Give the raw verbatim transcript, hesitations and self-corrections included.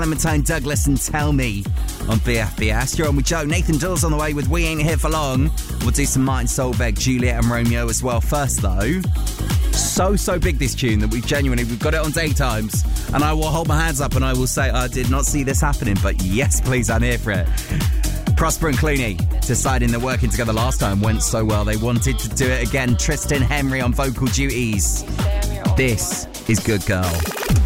Clementine Douglas and Tell Me on B F B S. You're on with Joe. Nathan Dawes on the way with We Ain't Here For Long. We'll do some Martin Solveig, Juliet and Romeo as well. First though, so, so big this tune that we've genuinely, we've got it on Daytimes, and I will hold my hands up and I will say I did not see this happening, but yes, please, I'm here for it. Prosper and Clooney deciding that working together last time went so well, they wanted to do it again. Tristan Henry on vocal duties. This is Good Girl.